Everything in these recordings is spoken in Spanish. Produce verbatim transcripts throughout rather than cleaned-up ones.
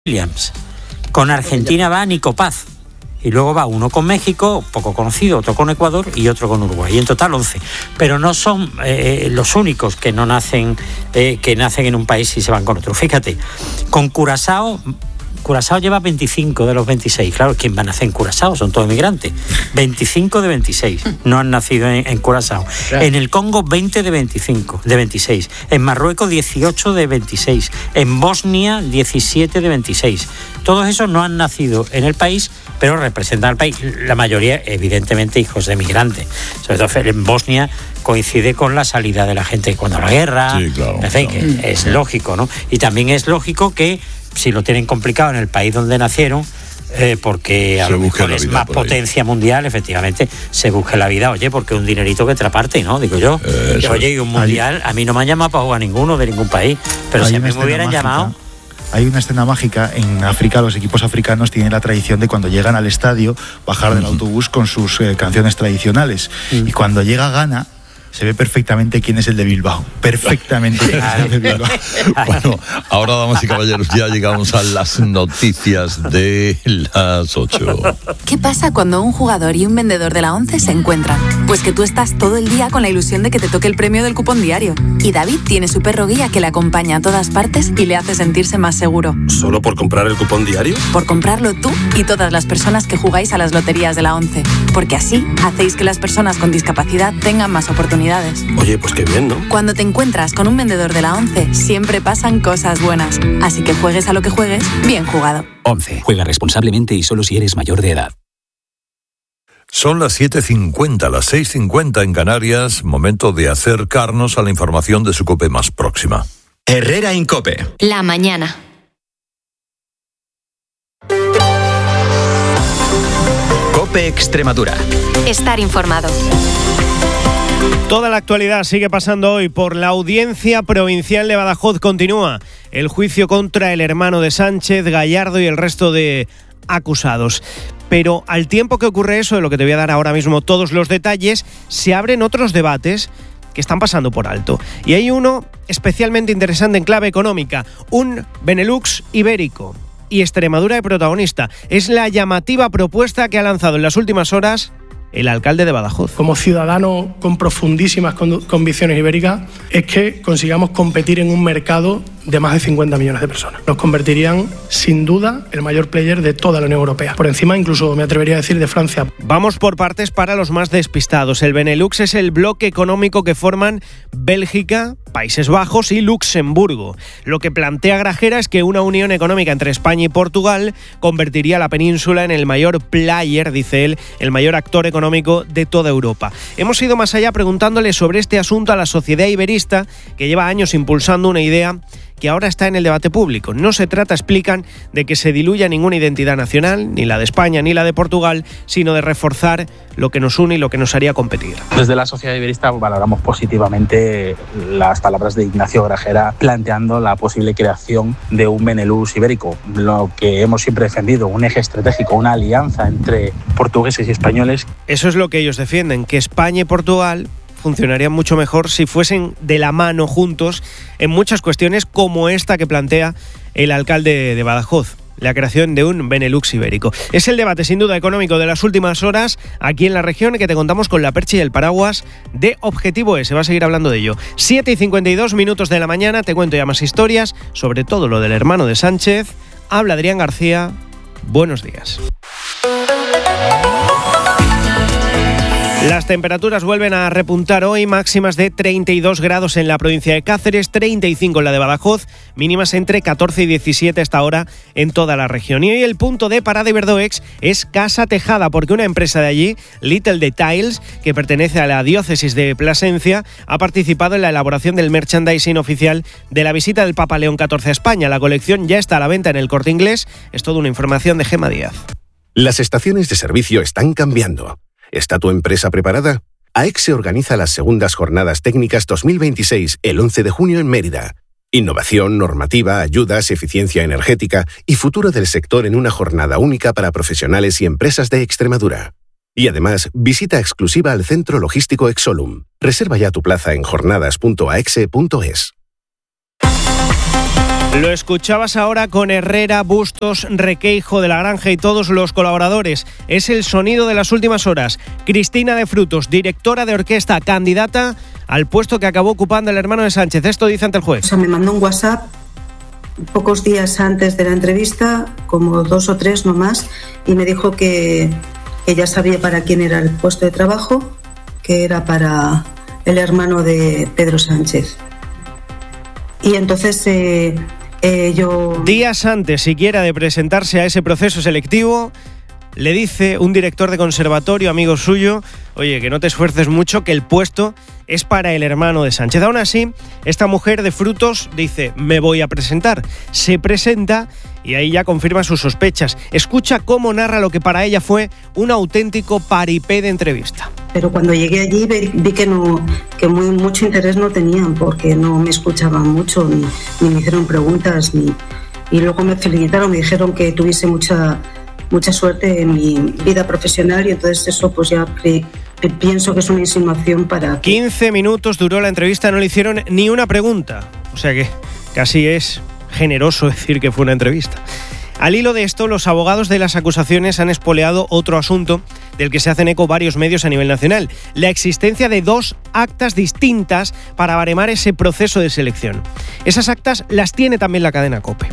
Williams. Con Argentina va Nico Paz. Y luego va uno con México, poco conocido, otro con Ecuador y otro con Uruguay. Y en total once. Pero no son eh, los únicos que no nacen, eh, que nacen en un país y se van con otro. Fíjate, con Curazao, Curazao lleva veinticinco de los veintiséis. Claro, ¿quién va a nacer en Curazao? Son todos migrantes. veinticinco de veintiséis no han nacido en, en Curazao. Claro. En el Congo, veinte de veinticinco, de veintiséis. En Marruecos, dieciocho de veintiséis. En Bosnia, diecisiete de veintiséis. Todos esos no han nacido en el país, pero representan al país. La mayoría, evidentemente, hijos de migrantes. Sobre todo en Bosnia coincide con la salida de la gente cuando la guerra. Sí, claro, en fin, claro. Que es lógico, ¿no? Y también es lógico que, si lo tienen complicado en el país donde nacieron, eh, porque a se lo mejor es más potencia ahí. Mundial, efectivamente, se busque la vida, oye, porque un dinerito que otra parte, ¿no? Digo yo. Eh, que, oye, y un mundial, hay... a mí no me han llamado para jugar ninguno de ningún país, pero hay si a mí me hubieran mágica. llamado... Hay una escena mágica, en África los equipos africanos tienen la tradición de cuando llegan al estadio bajar del autobús con sus eh, canciones tradicionales. Uh-huh. Y cuando llega Ghana se ve perfectamente quién es el de Bilbao. Perfectamente quién es el de Bilbao. Bueno, ahora, damas y caballeros, ya llegamos a las noticias de las ocho. ¿Qué pasa cuando un jugador y un vendedor de la ONCE se encuentran? Pues que tú estás todo el día con la ilusión de que te toque el premio del cupón diario. Y David tiene su perro guía que le acompaña a todas partes y le hace sentirse más seguro. ¿Solo por comprar el cupón diario? Por comprarlo tú y todas las personas que jugáis a las loterías de la ONCE. Porque así hacéis que las personas con discapacidad tengan más oportunidades. Oye, pues qué bien, ¿no? Cuando te encuentras con un vendedor de la ONCE, siempre pasan cosas buenas. Así que juegues a lo que juegues, bien jugado. ONCE. Juega responsablemente y solo si eres mayor de edad. Son las siete cincuenta, las seis cincuenta en Canarias. Momento de acercarnos a la información de su COPE más próxima. Herrera en COPE. La mañana. COPE Extremadura. Estar informado. Toda la actualidad sigue pasando hoy por la Audiencia Provincial de Badajoz. Continúa el juicio contra el hermano de Sánchez, Gallardo y el resto de acusados. Pero al tiempo que ocurre eso, de lo que te voy a dar ahora mismo todos los detalles, se abren otros debates que están pasando por alto. Y hay uno especialmente interesante en clave económica, un Benelux ibérico. Y Extremadura de protagonista. Es la llamativa propuesta que ha lanzado en las últimas horas el alcalde de Badajoz. Como ciudadano con profundísimas convicciones ibéricas, es que consigamos competir en un mercado de más de cincuenta millones de personas. Nos convertirían, sin duda, el mayor player de toda la Unión Europea. Por encima, incluso, me atrevería a decir, de Francia. Vamos por partes para los más despistados. El Benelux es el bloque económico que forman Bélgica, Países Bajos y Luxemburgo. Lo que plantea Grajera es que una unión económica entre España y Portugal convertiría a la península en el mayor player, dice él, el mayor actor económico de toda Europa. Hemos ido más allá preguntándole sobre este asunto a la sociedad iberista, que lleva años impulsando una idea que ahora está en el debate público. No se trata, explican, de que se diluya ninguna identidad nacional, ni la de España ni la de Portugal, sino de reforzar lo que nos une y lo que nos haría competir. Desde la sociedad iberista valoramos positivamente las palabras de Ignacio Grajera planteando la posible creación de un Benelux ibérico, lo que hemos siempre defendido, un eje estratégico, una alianza entre portugueses y españoles. Eso es lo que ellos defienden, que España y Portugal funcionarían mucho mejor si fuesen de la mano juntos en muchas cuestiones como esta que plantea el alcalde de Badajoz, la creación de un Benelux ibérico. Es el debate sin duda económico de las últimas horas aquí en la región, que te contamos con la percha y el paraguas de Objetivo E. Se va a seguir hablando de ello. siete y cincuenta y dos minutos de la mañana, te cuento ya más historias, sobre todo lo del hermano de Sánchez. Habla Adrián García. Buenos días. Las temperaturas vuelven a repuntar hoy, máximas de treinta y dos grados en la provincia de Cáceres, treinta y cinco en la de Badajoz, mínimas entre catorce y diecisiete hasta ahora en toda la región. Y hoy el punto de parada Iberdoex es Casa Tejada, porque una empresa de allí, Little Details, que pertenece a la diócesis de Plasencia, ha participado en la elaboración del merchandising oficial de la visita del Papa León catorce a España. La colección ya está a la venta en el Corte Inglés. Es toda una información de Gemma Díaz. Las estaciones de servicio están cambiando. ¿Está tu empresa preparada? AEXE organiza las segundas jornadas técnicas dos mil veintiséis el once de junio en Mérida. Innovación, normativa, ayudas, eficiencia energética y futuro del sector en una jornada única para profesionales y empresas de Extremadura. Y además, visita exclusiva al centro logístico Exolum. Reserva ya tu plaza en jornadas punto aexe punto es. Lo escuchabas ahora con Herrera, Bustos, Requeijo de la Granja y todos los colaboradores. Es el sonido de las últimas horas. Cristina de Frutos, directora de orquesta, candidata al puesto que acabó ocupando el hermano de Sánchez. Esto dice ante el juez. O sea, me mandó un WhatsApp pocos días antes de la entrevista, como dos o tres no más, y me dijo que, que ya sabía para quién era el puesto de trabajo, que era para el hermano de Pedro Sánchez. Y entonces eh, eh, yo... Días antes siquiera de presentarse a ese proceso selectivo, le dice un director de conservatorio, amigo suyo, oye, que no te esfuerces mucho, que el puesto es para el hermano de Sánchez. Aún así, esta mujer de Frutos dice, me voy a presentar. Se presenta y ahí ya confirma sus sospechas. Escucha cómo narra lo que para ella fue un auténtico paripé de entrevista. Pero cuando llegué allí vi que no, que muy mucho interés no tenían, porque no me escuchaban mucho, ni, ni me hicieron preguntas, ni, y luego me felicitaron, me dijeron que tuviese mucha, mucha suerte en mi vida profesional, y entonces eso pues ya pre, pre, pienso que es una insinuación para... quince minutos duró la entrevista, no le hicieron ni una pregunta, o sea que casi es generoso decir que fue una entrevista. Al hilo de esto, los abogados de las acusaciones han espoleado otro asunto del que se hacen eco varios medios a nivel nacional: la existencia de dos actas distintas para baremar ese proceso de selección. Esas actas las tiene también la cadena COPE.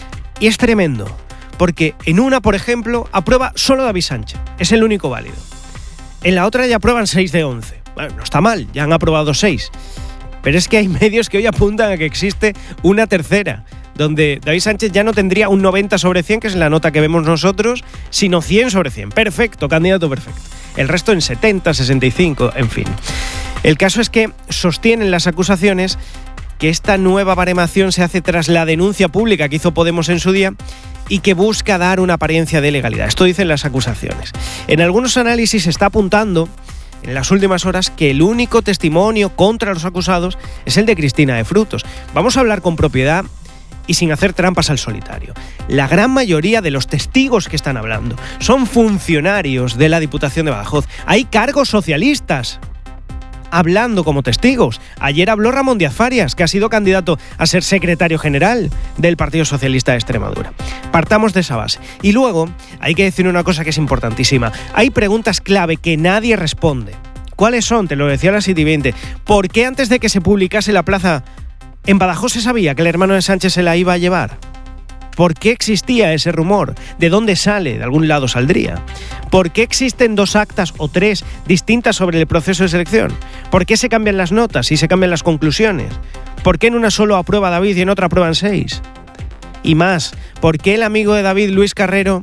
Y es tremendo, porque en una, por ejemplo, aprueba solo David Sánchez, es el único válido. En la otra ya aprueban seis de once. Bueno, no está mal, ya han aprobado seis. Pero es que hay medios que hoy apuntan a que existe una tercera, donde David Sánchez ya no tendría un noventa sobre cien, que es la nota que vemos nosotros, sino cien sobre cien. Perfecto, candidato perfecto. El resto en setenta, sesenta y cinco, en fin. El caso es que sostienen las acusaciones que esta nueva baremación se hace tras la denuncia pública que hizo Podemos en su día y que busca dar una apariencia de legalidad. Esto dicen las acusaciones. En algunos análisis se está apuntando en las últimas horas que el único testimonio contra los acusados es el de Cristina de Frutos. Vamos a hablar con propiedad y sin hacer trampas al solitario. La gran mayoría de los testigos que están hablando son funcionarios de la Diputación de Badajoz. Hay cargos socialistas hablando como testigos. Ayer habló Ramón Díaz Farias, que ha sido candidato a ser secretario general del Partido Socialista de Extremadura. Partamos de esa base. Y luego hay que decir una cosa que es importantísima. Hay preguntas clave que nadie responde. ¿Cuáles son? Te lo decía la siete y veinte. ¿Por qué antes de que se publicase la plaza en Badajoz se sabía que el hermano de Sánchez se la iba a llevar? ¿Por qué existía ese rumor? ¿De dónde sale? De algún lado saldría. ¿Por qué existen dos actas o tres distintas sobre el proceso de selección? ¿Por qué se cambian las notas y se cambian las conclusiones? ¿Por qué en una solo aprueba David y en otra aprueban seis? Y más, ¿por qué el amigo de David, Luis Carrero,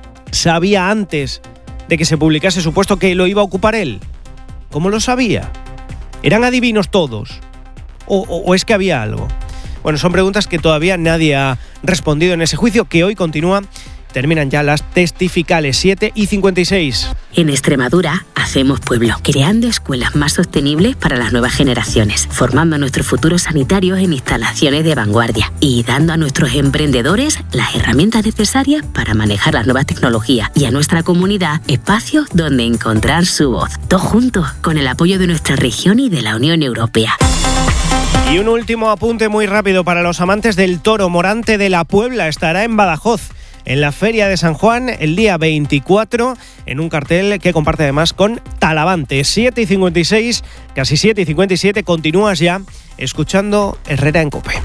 sabía antes de que se publicase su puesto que lo iba a ocupar él? ¿Cómo lo sabía? ¿Eran adivinos todos? ¿O, o, o es que había algo? Bueno, son preguntas que todavía nadie ha respondido en ese juicio, que hoy continúa. Terminan ya las testificales, siete y cincuenta y seis. En Extremadura hacemos pueblo, creando escuelas más sostenibles para las nuevas generaciones, formando a nuestros futuros sanitarios en instalaciones de vanguardia y dando a nuestros emprendedores las herramientas necesarias para manejar las nuevas tecnologías, y a nuestra comunidad espacios donde encontrar su voz. Todos juntos, con el apoyo de nuestra región y de la Unión Europea. Y un último apunte muy rápido para los amantes del toro. Morante de la Puebla estará en Badajoz en la Feria de San Juan el día veinticuatro, en un cartel que comparte además con Talavante. siete y cincuenta y seis, casi siete y cincuenta y siete, continúas ya escuchando Herrera en COPE.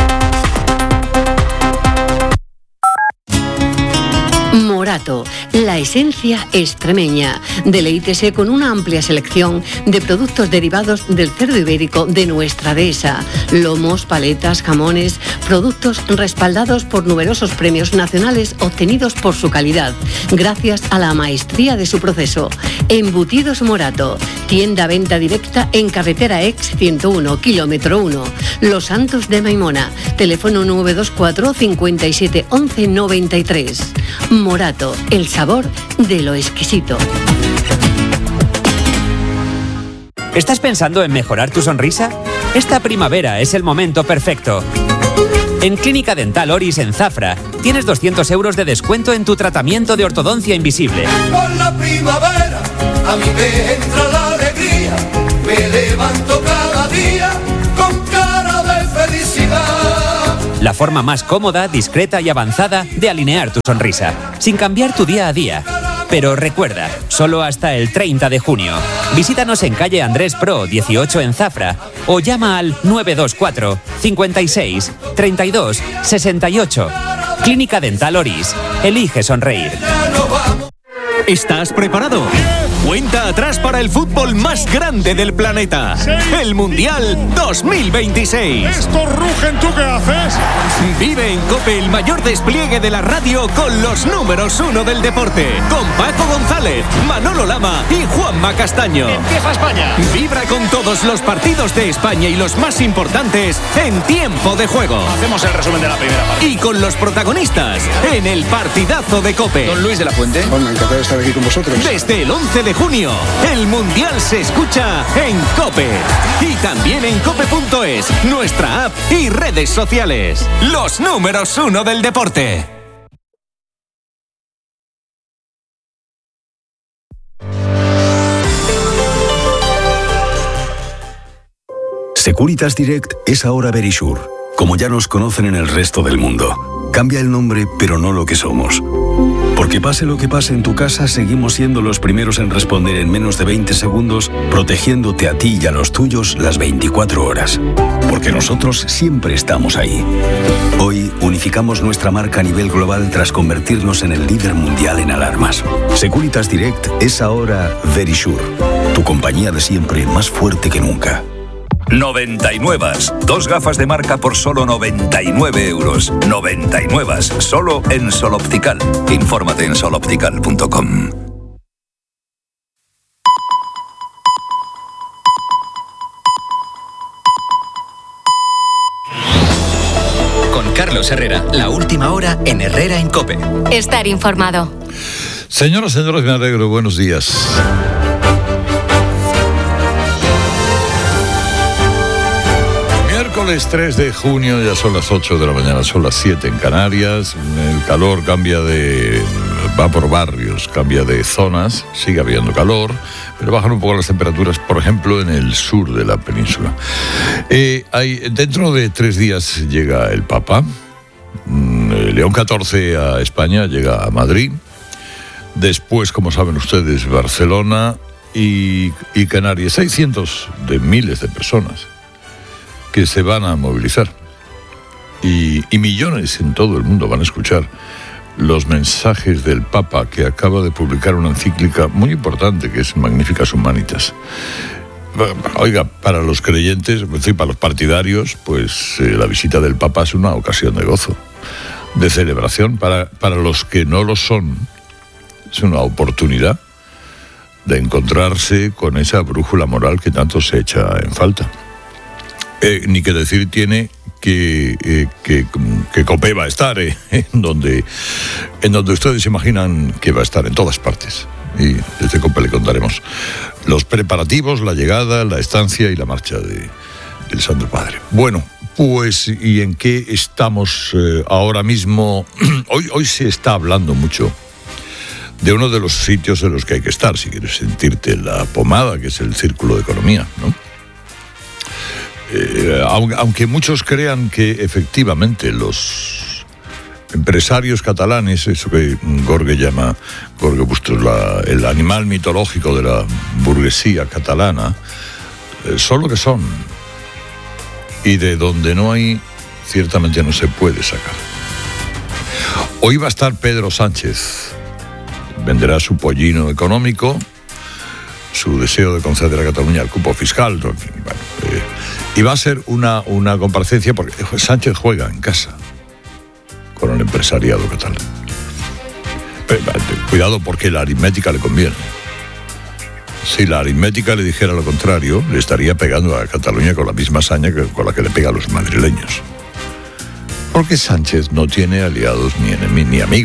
Morato, la esencia extremeña. Deleítese con una amplia selección de productos derivados del cerdo ibérico de nuestra dehesa. Lomos, paletas, jamones, productos respaldados por numerosos premios nacionales obtenidos por su calidad, gracias a la maestría de su proceso. Embutidos Morato, tienda venta directa en carretera ex ciento uno, kilómetro uno. Los Santos de Maimona, teléfono nueve dos cuatro, cincuenta y siete, once, noventa y tres. Morato, el sabor de lo exquisito. ¿Estás pensando en mejorar tu sonrisa? Esta primavera es el momento perfecto. En Clínica Dental Oris en Zafra tienes doscientos euros de descuento en tu tratamiento de ortodoncia invisible. Con la primavera a mí me entra la alegría, me levanto cada día con cara de felicidad. la forma más cómoda, discreta y avanzada de alinear tu sonrisa, sin cambiar tu día a día. Pero recuerda, solo hasta el treinta de junio. Visítanos en calle Andrés Pro dieciocho en Zafra o llama al nueve dos cuatro, cincuenta y seis, treinta y dos, sesenta y ocho. Clínica Dental Oris. Elige sonreír. ¿Estás preparado? Cuenta atrás para el fútbol más grande del planeta. El Mundial dos mil veintiséis. ¡Estos rugen! ¿Tú qué haces? Vive en COPE el mayor despliegue de la radio con los números uno del deporte. Con Paco González, Manolo Lama y Juanma Castaño. ¡Empieza España! Vibra con todos los partidos de España y los más importantes en tiempo de juego. Hacemos el resumen de la primera parte. Y con los protagonistas en el partidazo de COPE. Don Luis de la Fuente. Bueno, encantado de estar aquí con vosotros. Desde el once de junio, el Mundial se escucha en COPE. Y también en cope punto es, nuestra app y redes sociales. Los números uno del deporte. Securitas Direct es ahora Verisure, como ya nos conocen en el resto del mundo. Cambia el nombre, pero no lo que somos. Porque pase lo que pase en tu casa, seguimos siendo los primeros en responder en menos de veinte segundos, protegiéndote a ti y a los tuyos las veinticuatro horas. Porque nosotros siempre estamos ahí. Hoy unificamos nuestra marca a nivel global tras convertirnos en el líder mundial en alarmas. Securitas Direct es ahora Verisure, tu compañía de siempre más fuerte que nunca. noventa y nueve. Dos gafas de marca por solo noventa y nueve euros. noventa y nueve. Solo en Sol Optical. Infórmate en sol optical punto com. Con Carlos Herrera, la última hora en Herrera en COPE. Estar informado. Señoras, señores, me alegro. Buenos días. Miércoles tres de junio, ya son las ocho de la mañana, son las siete en Canarias. El calor cambia de... va por barrios, cambia de zonas, sigue habiendo calor, pero bajan un poco las temperaturas, por ejemplo, en el sur de la península. Eh, hay, dentro de tres días llega el Papa, León catorce a España, llega a Madrid. Después, como saben ustedes, Barcelona y, y Canarias. Hay cientos de miles de personas que se van a movilizar y, y millones en todo el mundo van a escuchar los mensajes del Papa, que acaba de publicar una encíclica muy importante que es Magnificas Humanitas. Oiga, para los creyentes, es decir, para los partidarios, pues eh, la visita del Papa es una ocasión de gozo, de celebración. Para, para los que no lo son, es una oportunidad de encontrarse con esa brújula moral que tanto se echa en falta. Eh, ni que decir tiene que, eh, que, que COPE va a estar eh, en, donde, en donde ustedes imaginan que va a estar, en todas partes. Y desde COPE le contaremos los preparativos, la llegada, la estancia y la marcha de, del Santo Padre. Bueno, pues, ¿y en qué estamos eh, ahora mismo? Hoy, hoy se está hablando mucho de uno de los sitios en los que hay que estar, si quieres sentirte la pomada, que es el Círculo de Economía, ¿no? Eh, aunque muchos crean que efectivamente los empresarios catalanes, eso que Gorge llama, Gorge Bustos, la, el animal mitológico de la burguesía catalana, eh, son lo que son, y de donde no hay, ciertamente no se puede sacar. Hoy va a estar Pedro Sánchez, venderá su pollino económico, su deseo de conceder a Cataluña el cupo fiscal, bueno, eh, y va a ser una, una comparecencia, porque Sánchez juega en casa con el empresariado catalán. Pero, cuidado, porque la aritmética le conviene. Si la aritmética le dijera lo contrario, le estaría pegando a Cataluña con la misma saña que con la que le pega a los madrileños. Porque Sánchez no tiene aliados ni enemigos, ni amigos.